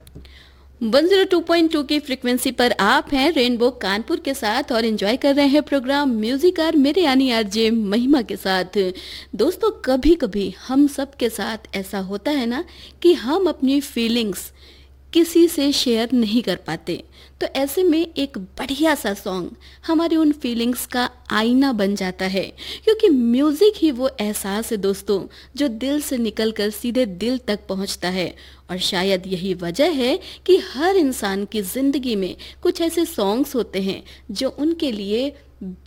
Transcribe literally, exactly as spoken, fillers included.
One zero two point two की frequency पर आप हैं रेनबो कानपुर के साथ और एंजॉय कर रहे हैं प्रोग्राम म्यूजिक आर मेरे यानी आरजे महिमा के साथ। दोस्तों, कभी कभी हम सब के साथ ऐसा होता है ना कि हम अपनी फीलिंग्स किसी से शेयर नहीं कर पाते। तो ऐसे में एक बढ़िया सा सॉन्ग हमारी उन फीलिंग्स का आईना बन जाता है, क्योंकि म्यूजिक ही वो एहसास है दोस्तों जो दिल से निकलकर सीधे दिल तक पहुंचता है। और शायद यही वजह है कि हर इंसान की जिंदगी में कुछ ऐसे सॉन्ग्स होते हैं जो उनके लिए